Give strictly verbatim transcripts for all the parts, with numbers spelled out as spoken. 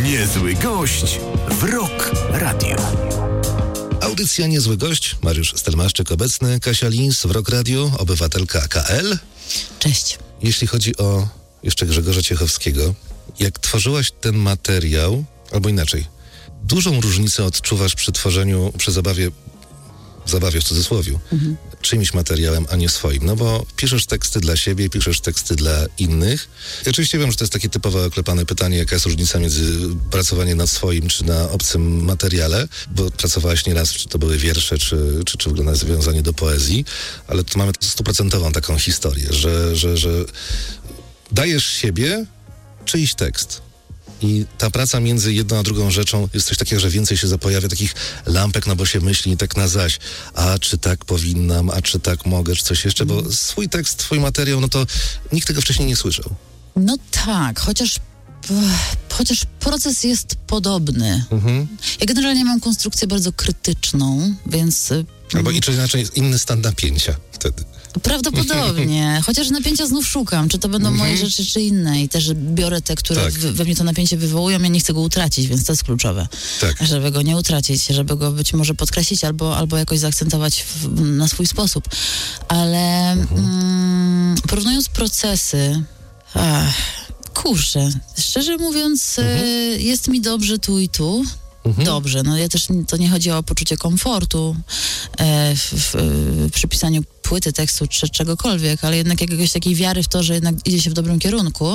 Niezły gość w Rock Radio. Audycja Niezły Gość, Mariusz Stelmaszczyk obecny, Kasia Lins w Rock Radio, obywatelka K L. Cześć. Jeśli chodzi o jeszcze Grzegorza Ciechowskiego, jak tworzyłaś ten materiał, albo inaczej, dużą różnicę odczuwasz przy tworzeniu, przy zabawie, zabawie w cudzysłowie, mhm. czyimś materiałem, a nie swoim. No bo piszesz teksty dla siebie, piszesz teksty dla innych. I oczywiście wiem, że to jest takie typowe oklepane pytanie, jaka jest różnica między pracowaniem nad swoim, czy na obcym materiale, bo pracowałaś nieraz, czy to były wiersze, czy, czy, czy w ogóle nawiązanie do poezji, ale tu mamy stuprocentową taką historię, że, że, że dajesz siebie czyjś tekst. I ta praca między jedną a drugą rzeczą jest coś takiego, że więcej się zapojawia takich lampek, no bo się myśli tak na zaś, a czy tak powinnam, a czy tak mogę, czy coś jeszcze, bo swój tekst, twój materiał, no to nikt tego wcześniej nie słyszał. No tak, chociaż chociaż proces jest podobny. Mhm. Ja generalnie mam konstrukcję bardzo krytyczną, więc... Albo i czy inaczej inny stan napięcia wtedy. Prawdopodobnie, chociaż napięcia znów szukam, czy to będą mm-hmm. moje rzeczy, czy inne i też biorę te, które tak. w, we mnie to napięcie wywołują, ja nie chcę go utracić, więc to jest kluczowe, tak. żeby go nie utracić, żeby go być może podkreślić albo, albo jakoś zaakcentować w, na swój sposób, ale mm-hmm. mm, porównując procesy, ach, kurczę, szczerze mówiąc mm-hmm. y, jest mi dobrze tu i tu. Mhm. Dobrze, no ja też, to nie chodzi o poczucie komfortu e, w, w, w przypisaniu płyty, tekstu czy czegokolwiek, ale jednak jakiegoś takiej wiary w to, że jednak idzie się w dobrym kierunku.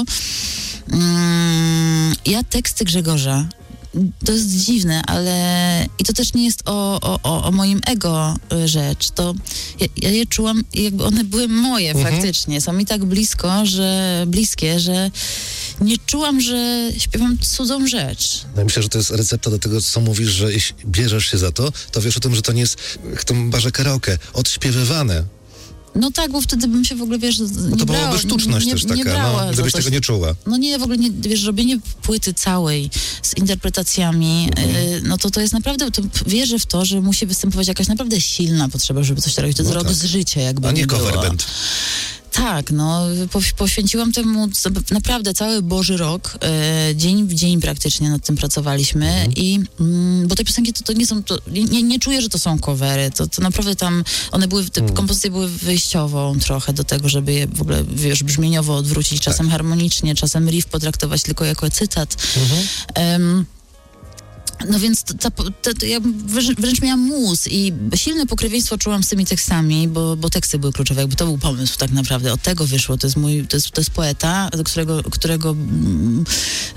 Mm, ja teksty Grzegorza, to jest dziwne, ale i to też nie jest o, o, o moim ego rzecz, to ja, ja je czułam, jakby one były moje mhm. faktycznie, są mi tak blisko, że bliskie, że nie czułam, że śpiewam cudzą rzecz. No myślę, że to jest recepta do tego, co mówisz, że jeśli bierzesz się za to, to wiesz o tym, że to nie jest jak w tym barze karaoke, odśpiewywane. No tak, bo wtedy bym się w ogóle, wiesz, nie No to brała, byłaby sztuczność nie, też taka, nie brała no, gdybyś tego nie czuła. No nie, w ogóle nie, wiesz, robienie płyty całej z interpretacjami, mhm. y, no to to jest naprawdę, to wierzę w to, że musi występować jakaś naprawdę silna potrzeba, żeby coś robić. To jest no rok tak. z życia, jakby A nie nie było. cover band. Tak, no po, poświęciłam temu naprawdę cały Boży rok, e, dzień w dzień praktycznie nad tym pracowaliśmy mhm. i mm, bo te piosenki to, to nie są, to, nie, nie czuję, że to są covery, to, to naprawdę tam, one były, te mhm. kompozycje były wyjściową trochę do tego, żeby je w ogóle, wiesz, brzmieniowo odwrócić, czasem tak. harmonicznie, czasem riff potraktować tylko jako cytat. Mhm. Um, No więc to, to, to, to ja wręcz, wręcz miałam mus i silne pokrewieństwo czułam z tymi tekstami, bo, bo teksty były kluczowe, jakby to był pomysł tak naprawdę, od tego wyszło, to jest mój, to jest, to jest poeta, do którego, którego mm,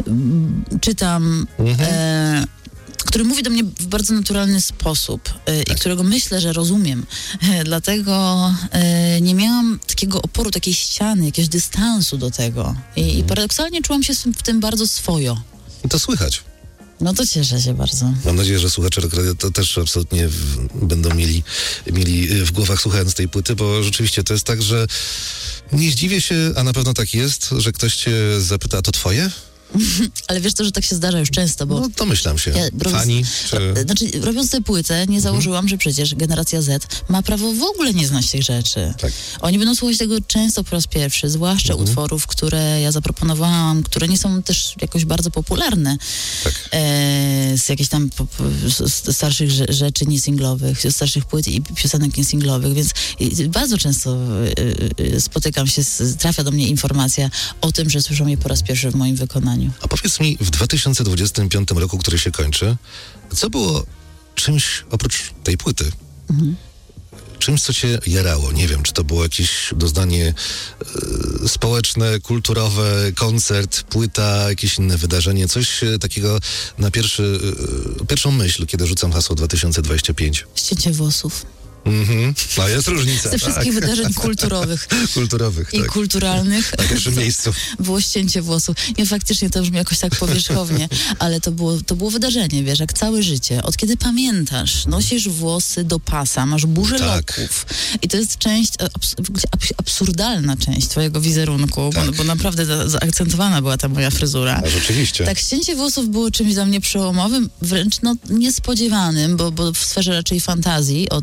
czytam, mhm. e, który mówi do mnie w bardzo naturalny sposób e, tak. i którego myślę, że rozumiem. E, dlatego e, nie miałam takiego oporu, takiej ściany, jakiegoś dystansu do tego i, mhm. i paradoksalnie czułam się w tym bardzo swojo. I to słychać. No to cieszę się bardzo. Mam nadzieję, że słuchacze Rock Radio to też absolutnie w, będą mieli, mieli w głowach słuchając tej płyty, bo rzeczywiście to jest tak, że nie zdziwię się, a na pewno tak jest, że ktoś cię zapyta, a to twoje? Ale wiesz to, że tak się zdarza już często, bo... No domyślam się. Ja, robiąc, Fani, czy... Znaczy, robiąc tę płytę, nie założyłam, mhm. że przecież generacja Z ma prawo w ogóle nie znać tych rzeczy. Tak. Oni będą słuchać tego często po raz pierwszy, zwłaszcza mhm. utworów, które ja zaproponowałam, które nie są też jakoś bardzo popularne. Tak. E, z jakichś tam po, po, z starszych rzeczy niesinglowych, z starszych płyt i piosenek niesinglowych, więc bardzo często e, e, spotykam się, z, trafia do mnie informacja o tym, że słyszą je po raz pierwszy w moim wykonaniu. A powiedz mi, w dwa tysiące dwudziestym piątym roku, który się kończy, co było czymś oprócz tej płyty? Mhm. Czymś, co cię jarało? Nie wiem, czy to było jakieś doznanie e, społeczne, kulturowe, koncert, płyta, jakieś inne wydarzenie, coś e, takiego na pierwszy, e, pierwszą myśl, kiedy rzucam hasło dwa tysiące dwudziesty piąty. Ścięcie włosów. Mhm. No jest różnica. Ze wszystkich tak. wydarzeń kulturowych. kulturowych, I tak. kulturalnych. Na pierwszym miejscu. Było ścięcie włosów. Nie, faktycznie to brzmi jakoś tak powierzchownie, ale to było, to było wydarzenie, wiesz, jak całe życie. Od kiedy pamiętasz, nosisz włosy do pasa, masz burzę tak. loków i to jest część, abs- abs- absurdalna część twojego wizerunku, tak. bo, bo naprawdę za- zaakcentowana była ta moja fryzura. A rzeczywiście. Tak, ścięcie włosów było czymś dla mnie przełomowym, wręcz no, niespodziewanym, bo, bo w sferze raczej fantazji o tym, żeby to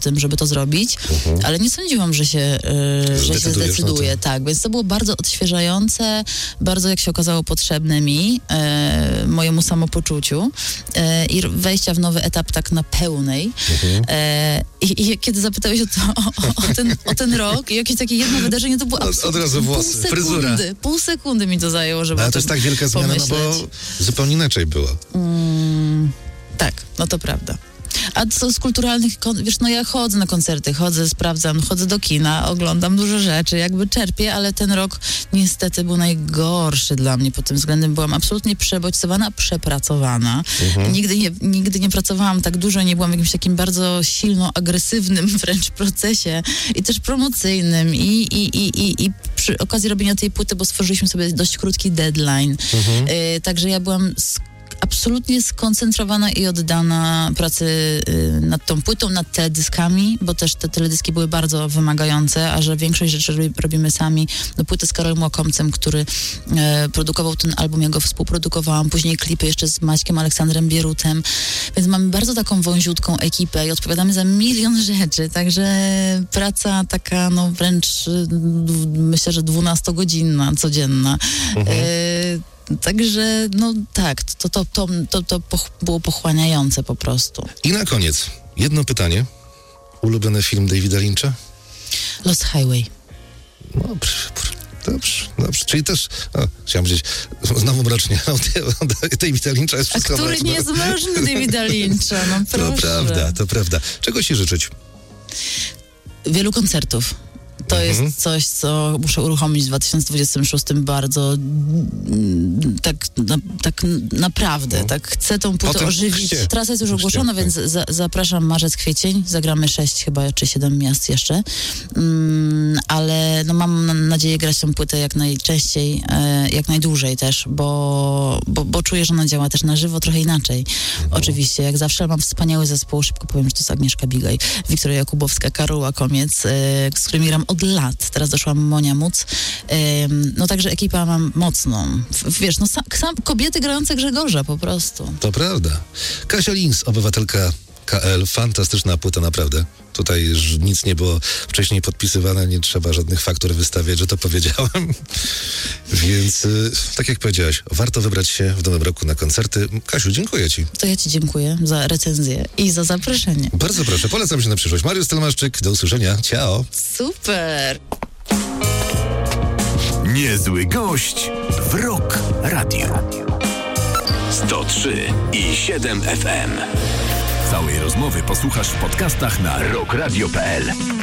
to zrobić, mhm. ale nie sądziłam, że się, yy, że się zdecyduje. Tak, więc to było bardzo odświeżające, bardzo, jak się okazało, potrzebne mi, yy, mojemu samopoczuciu yy, i wejścia w nowy etap tak na pełnej. Mhm. Yy, i, I kiedy zapytałeś o, to, o, o, ten, o ten rok i jakieś takie jedno wydarzenie, to było absolutnie od razu włosy, pół sekundy, fryzura. Pół sekundy mi to zajęło, żeby Ale to jest tak wielka zmiana, no bo zupełnie inaczej było. Mm, tak, no to prawda. A co z kulturalnych, wiesz, no ja chodzę na koncerty, chodzę, sprawdzam, chodzę do kina, oglądam dużo rzeczy, jakby czerpię, ale ten rok niestety był najgorszy dla mnie pod tym względem. Byłam absolutnie przebodźcowana, przepracowana. Mhm. Nigdy, nie, nigdy nie pracowałam tak dużo, nie byłam w jakimś takim bardzo silno agresywnym wręcz procesie i też promocyjnym i, i, i, i, i przy okazji robienia tej płyty, bo stworzyliśmy sobie dość krótki deadline. Mhm. Y, także ja byłam sk- absolutnie skoncentrowana i oddana pracy y, nad tą płytą, nad teledyskami, bo też te teledyski były bardzo wymagające, a że większość rzeczy robimy sami. No, płytę z Karolem Łakomcem, który y, produkował ten album, ja go współprodukowałam, później klipy jeszcze z Maćkiem Aleksandrem Bierutem, więc mamy bardzo taką wąziutką ekipę i odpowiadamy za milion rzeczy, także praca taka, no wręcz y, myślę, że dwunastogodzinna, codzienna. Mhm. Y, Także, no tak, to, to, to, to, to poch- było pochłaniające po prostu. I na koniec, jedno pytanie. Ulubiony film Davida Lyncha? Lost Highway. Dobrze, dobrze, dobrze. Czyli też, o, chciałem powiedzieć, znowu mrocznie, Davida Lyncha jest wszystko A który mroczne. nie jest mroczny Davida Lyncha, no proszę. To prawda, to prawda. Czego ci życzyć? Wielu koncertów. To mhm. jest coś, co muszę uruchomić w dwa tysiące dwudziestym szóstym bardzo tak, na, tak naprawdę, no. tak chcę tą płytę Potem ożywić. Chcie. Trasa jest już ogłoszona, chcie. więc za, zapraszam marzec, kwiecień, zagramy sześć chyba, czy siedem miast jeszcze, um, ale no mam nadzieję grać tą płytę jak najczęściej, e, jak najdłużej też, bo, bo, bo czuję, że ona działa też na żywo trochę inaczej. No. Oczywiście, jak zawsze mam wspaniały zespół, szybko powiem, że to jest Agnieszka Bigaj, Wiktoria Jakubowska, Karol Łakomiec, e, z którymi gram od lat. Teraz doszła Monia Muc. Ym, no także ekipa mam mocną. W, wiesz, no sam, sam kobiety grające Grzegorza po prostu. To prawda. Kasia Linz, obywatelka K L. Fantastyczna płyta, naprawdę. Tutaj już nic nie było wcześniej podpisywane, nie trzeba żadnych faktur wystawiać, że to powiedziałem. Więc y, tak jak powiedziałaś, warto wybrać się w nowym roku na koncerty. Kasiu, dziękuję ci. To ja ci dziękuję za recenzję i za zaproszenie. Bardzo proszę, polecam się na przyszłość. Mariusz Stelmaszczyk, do usłyszenia. Ciao. Super. Niezły gość w Rock Radio. sto trzy i siedem F M. Całej rozmowy posłuchasz w podcastach na rock radio kropka p l.